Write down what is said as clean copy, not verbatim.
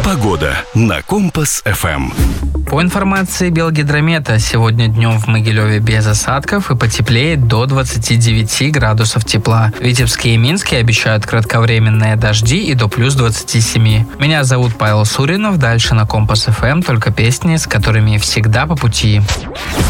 Погода на Компас-ФМ. По информации Белгидромета, сегодня днем в Могилеве без осадков и потеплеет до 29 градусов тепла. В Витебске и Минске обещают кратковременные дожди и до плюс 27. Меня зовут Павел Суринов. Дальше на Компас-ФМ только песни, с которыми всегда по пути.